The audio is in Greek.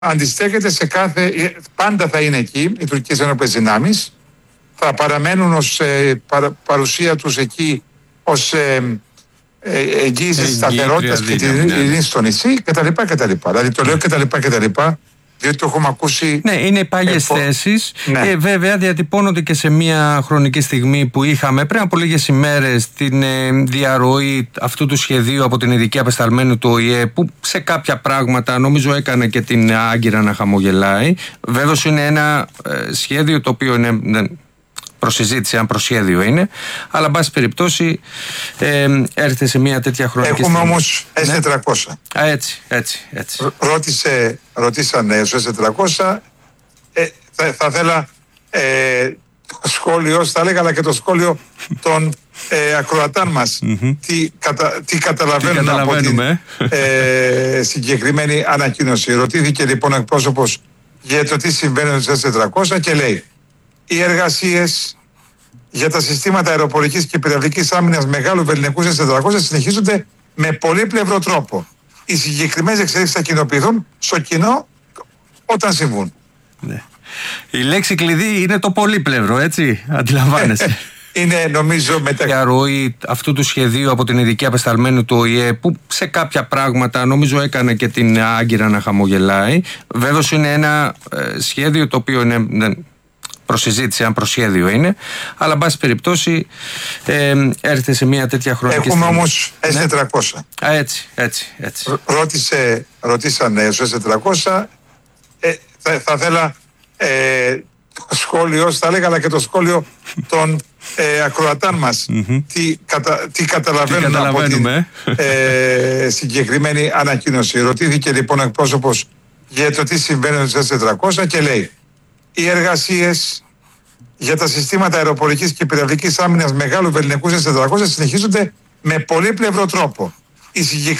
αντιστέκεται σε κάθε. Πάντα θα είναι εκεί οι τουρκικές ενόπλες δυνάμεις. Θα παραμένουν ως παρουσία τους εκεί ως εγγύηση της σταθερότητας και της ειρήνης στο νησί κτλ. Δηλαδή το λέω κτλ. Διότι το έχουμε ακούσει. Ναι, είναι πάγιες θέσεις. Ναι. Βέβαια, διατυπώνονται και σε μια χρονική στιγμή που είχαμε πριν από λίγες ημέρες την διαρροή αυτού του σχεδίου από την ειδική απεσταλμένη του ΟΗΕ, που σε κάποια πράγματα νομίζω έκανε και την Άγκυρα να χαμογελάει. Βέβαια, είναι ένα σχέδιο το οποίο είναι προσυζήτηση, αν προσχέδιο είναι, αλλά εν πάση περιπτώσει έρχεται σε μια τέτοια χρονική Έχουμε στιγμή. όμως S400. Έτσι. Ρωτήσανε στο S400. Θα θέλα το σχόλιο, θα έλεγα, αλλά και το σχόλιο των ακροατάν μας. Τι καταλαβαίνουν από την συγκεκριμένη ανακοίνωση. Ρωτήθηκε λοιπόν ο εκπρόσωπος για το τι συμβαίνει στο S400 και λέει: οι εργασίες για τα συστήματα αεροπορικής και πυραυλικής άμυνας μεγάλου βελληνικού S400 συνεχίζονται με πολύπλευρο τρόπο. Οι συγκεκριμένες εξελίξεις θα κοινοποιηθούν στο κοινό όταν συμβούν. Ναι. Η λέξη κλειδί είναι το πολύπλευρο, έτσι, αντιλαμβάνεσαι. Είναι νομίζω Η διαρροή αυτού του σχεδίου από την ειδική απεσταλμένη του ΟΗΕ, που σε κάποια πράγματα νομίζω έκανε και την Άγκυρα να χαμογελάει. Βέβαια, είναι ένα σχέδιο το οποίο είναι προσυζήτηση, αν προσχέδιο είναι, αλλά εν πάση περιπτώσει έρχεται σε μια τέτοια χρονική στιγμή. Έχουμε όμως S400. Έτσι. Ρωτήσανε στο S400. Θα θέλα το σχόλιο, θα έλεγα, αλλά και το σχόλιο των ακροατάν μας. Τι καταλαβαίνουν από την συγκεκριμένη ανακοίνωση. Ρωτήθηκε λοιπόν ο εκπρόσωπος για το τι συμβαίνει στο S400 και λέει: οι εργασίες για τα συστήματα αεροπορικής και πυραυλικής άμυνας μεγάλου βελληνικού S400 συνεχίζονται με πολύπλευρο τρόπο.